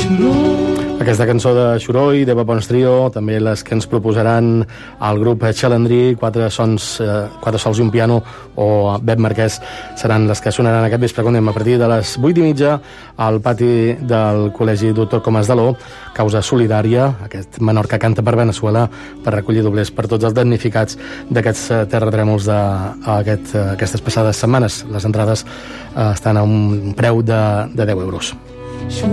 Aquesta cançó de Xuroi, d'Eva Pons Trio, també les que ens proposaran el grup Xalandrí, quatre sols i un piano, o Bep Marquès, seran les que sonaran aquest vespre, a partir de les 8:30 al pati del Col·legi Doctor Comas d'Aló, causa solidària, aquest menor que canta per Veneçuela, per recollir doblers per tots els damnificats d'aquests terratrèmols d'aquestes passades setmanes. Les entrades estan a un preu de 10 euros.